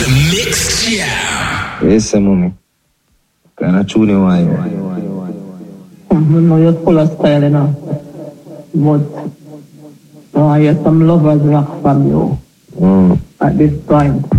The Mix Jam. Yes, mommy. Can I tune you why? No, you're full of style, you know. But I hear some lovers rock from you at this time.